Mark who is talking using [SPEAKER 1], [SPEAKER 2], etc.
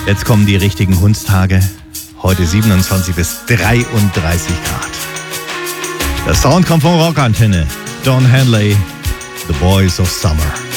[SPEAKER 1] Jetzt kommen die richtigen Hundstage. Heute 27 bis 33 Grad. Der Sound kommt von Rockantenne. Don Henley, The Boys of Summer.